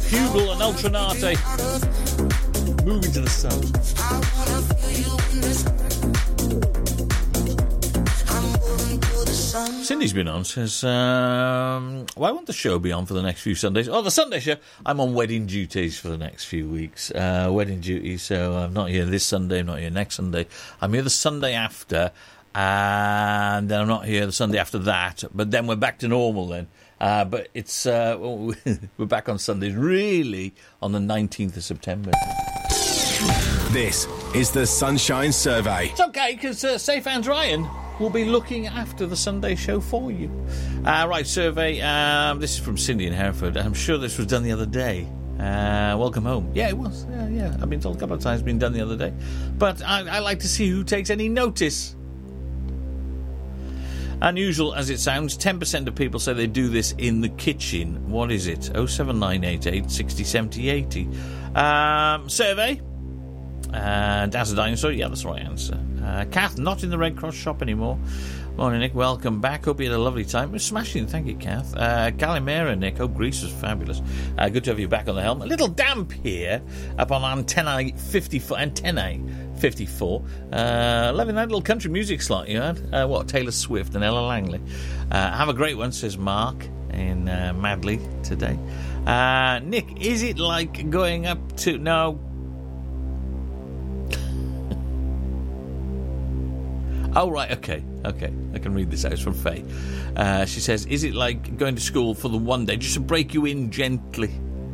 Fugal and Ultranate. Moving to the sun. Cindy's been on, says, why won't the show be on for the next few Sundays? Oh, the Sunday show. I'm on wedding duties for the next few weeks. Wedding duties, so I'm not here this Sunday, I'm not here next Sunday. I'm here the Sunday after, and then I'm not here the Sunday after that, but then we're back to normal then. But it's we're back on Sundays, really, on the 19th of September. This is the Sunshine Survey. It's okay, because Safe Hands Ryan will be looking after the Sunday show for you. Right, survey. This is from Cindy in Hereford. I'm sure this was done the other day. Welcome home. Yeah, it was. Yeah. I've been told a couple of times it's been done the other day. But I like to see who takes any notice. Unusual as it sounds, 10% of people say they do this in the kitchen. What is it? 07988 60 70 80. Survey. Daz a Dinosaur, yeah, that's the right answer. Kath, not in the Red Cross shop anymore. Morning, Nick, welcome back. Hope you had a lovely time. It was smashing, thank you, Kath. Calimera, Nick, hope Greece was fabulous. Good to have you back on the helm. A little damp here up on Antennae 54. Loving that little country music slot you had. Taylor Swift and Ella Langley. Have a great one, says Mark in Madley today. Nick, is it like going up to... No. Oh, right, okay. I can read this out. It's from Faye. She says, is it like going to school for the one day, just to break you in gently?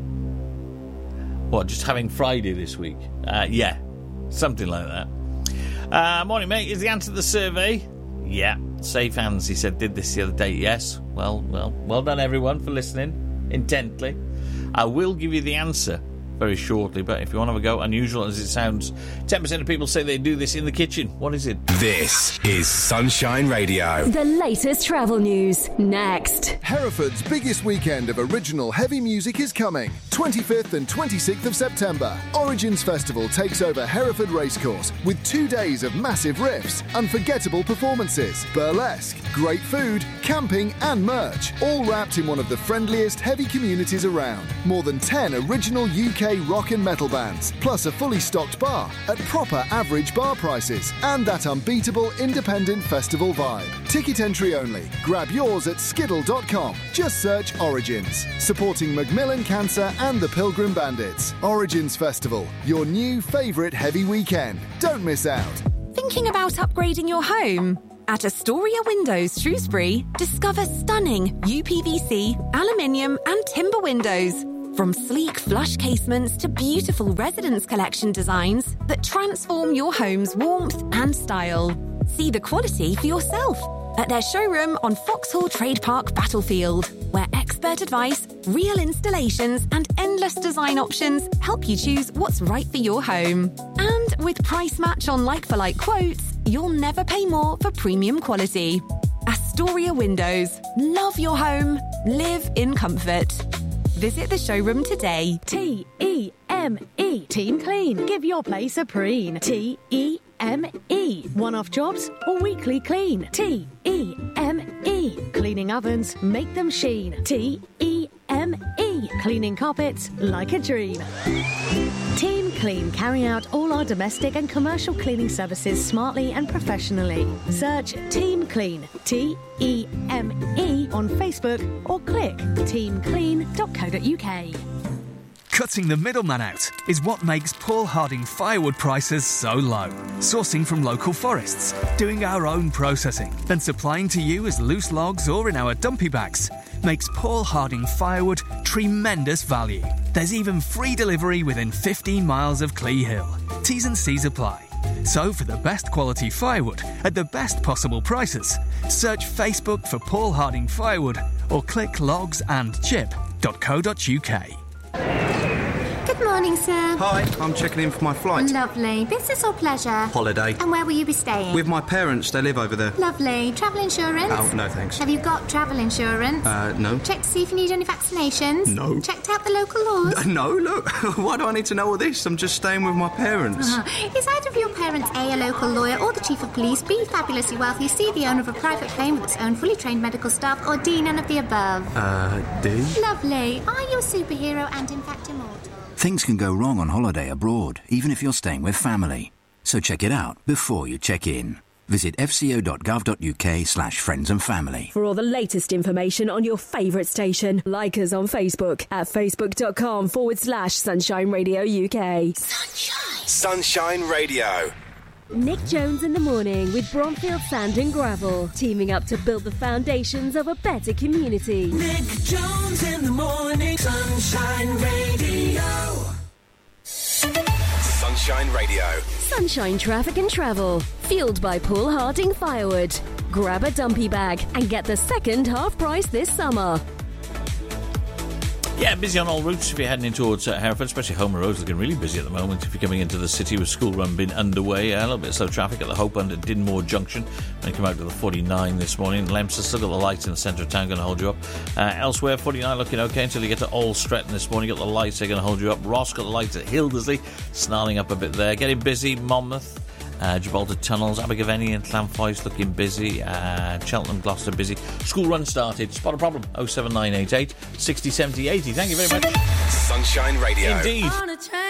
What, just having Friday this week? Yeah, something like that. Morning, mate. Is the answer to the survey? Yeah. Safe Hands, he said, did this the other day. Yes. Well done, everyone, for listening intently. I will give you the answer very shortly, but if you want to have a go, unusual as it sounds, 10% of people say they do this in the kitchen. What is it? This is Sunshine Radio. The latest travel news, next. Hereford's biggest weekend of original heavy music is coming. 25th and 26th of September. Origins Festival takes over Hereford Racecourse with 2 days of massive riffs, unforgettable performances, burlesque, great food, camping and merch, all wrapped in one of the friendliest heavy communities around. More than 10 original UK rock and metal bands, plus a fully stocked bar at proper average bar prices, and that unbeatable independent festival vibe. Ticket entry only. Grab yours at skiddle.com. Just search Origins. Supporting Macmillan Cancer and the Pilgrim Bandits. Origins Festival, your new favourite heavy weekend. Don't miss out. Thinking about upgrading your home? At Astoria Windows Shrewsbury, discover stunning UPVC, aluminium and timber windows. From sleek flush casements to beautiful residence collection designs that transform your home's warmth and style. See the quality for yourself at their showroom on Foxhall Trade Park Battlefield, where expert advice, real installations and endless design options help you choose what's right for your home. And with price match on like-for-like quotes, you'll never pay more for premium quality. Astoria Windows. Love your home. Live in comfort. Visit the showroom today. T-E-M-E. Team Clean. Give your place a preen. T-E-M-E. One-off jobs or weekly clean. T-E-M-E. Cleaning ovens, make them sheen. T-E-M-E. Cleaning carpets like a dream. Team Clean carry out all our domestic and commercial cleaning services smartly and professionally. Search Team Clean, T-E-M-E, on Facebook or click teamclean.co.uk. Cutting the middleman out is what makes Paul Harding firewood prices so low. Sourcing from local forests, doing our own processing, then supplying to you as loose logs or in our dumpy bags makes Paul Harding firewood tremendous value. There's even free delivery within 15 miles of Clee Hill. T's and C's apply. So for the best quality firewood at the best possible prices, search Facebook for Paul Harding Firewood or click logsandchip.co.uk. Good morning, sir. Hi, I'm checking in for my flight. Lovely. Business or pleasure? Holiday. And where will you be staying? With my parents, they live over there. Lovely. Travel insurance? Oh, no thanks. Have you got travel insurance? No. Check to see if you need any vaccinations? No. Checked out the local laws? No, look. Why do I need to know all this? I'm just staying with my parents. Is either of your parents A local lawyer, or the chief of police, B, fabulously wealthy, C, the owner of a private plane with its own fully trained medical staff, or D, none of the above? D? Lovely. Are you a superhero and in fact immortal? Things can go wrong on holiday abroad, even if you're staying with family. So check it out before you check in. Visit fco.gov.uk/friends and family. For all the latest information on your favourite station, like us on Facebook at facebook.com/Sunshine Radio UK. Sunshine Radio. Nick Jones in the morning with Bromfield Sand and Gravel, teaming up to build the foundations of a better community. Nick Jones in the morning, Sunshine Radio. Sunshine Radio. Sunshine Traffic and Travel, fueled by Paul Harding Firewood. Grab a dumpy bag and get the second half price this summer. Yeah, busy on all routes if you're heading in towards Hereford, especially Homer Road's looking really busy at the moment. If you're coming into the city with school run been underway, a little bit of slow traffic at the Hope under Dinmore Junction. When you come out to the 49 this morning, Lemps still got the lights in the centre of town, going to hold you up. Elsewhere, 49 looking okay until you get to Old Stretton this morning. You got the lights, they're going to hold you up. Ross got the lights at Hildersley, snarling up a bit there. Getting busy, Monmouth. Gibraltar Tunnels, Abergavenny and Llanfoy's looking busy. Cheltenham, Gloucester busy. School run started. Spot a problem. 07988 60 70 80. Thank you very much. Sunshine Radio. Indeed.